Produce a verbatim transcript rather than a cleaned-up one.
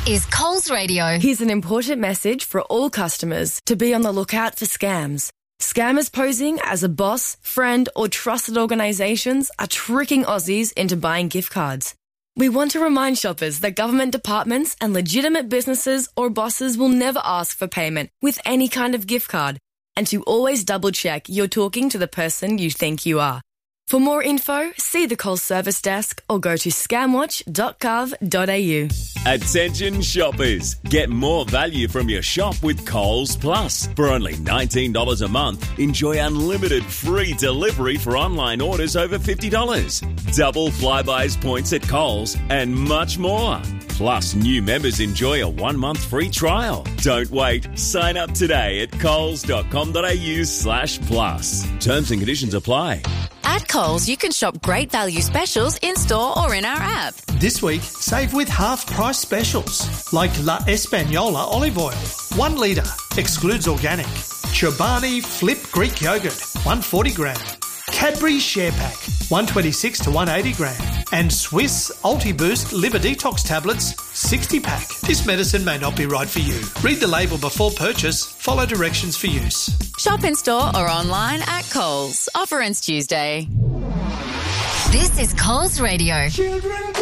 is Coles Radio. Here's an important message for all customers to be on the lookout for scams. Scammers posing as a boss, friend or trusted organisations are tricking Aussies into buying gift cards. We want to remind shoppers that government departments and legitimate businesses or bosses will never ask for payment with any kind of gift card, and to always double check you're talking to the person you think you are. For more info, see the Coles service desk or go to scamwatch dot gov dot a u. Attention shoppers, get more value from your shop with Coles Plus. For only nineteen dollars a month, enjoy unlimited free delivery for online orders over fifty dollars. Double Flybuys points at Coles and much more. Plus, new members enjoy a one-month free trial. Don't wait. Sign up today at coles dot com dot a u slash plus. Terms and conditions apply. At Coles, you can shop great value specials in-store or in our app. This week, save with half-price specials like La Española olive oil, one litre, excludes organic. Chobani Flip Greek yogurt, one hundred forty gram. Cadbury Share Pack, one twenty-six to one eighty gram. And Swiss Ulti-Boost Liver Detox Tablets, sixty pack. This medicine may not be right for you. Read the label before purchase. Follow directions for use. Shop in-store or online at Coles. Offer ends Tuesday. This is Coles Radio. Children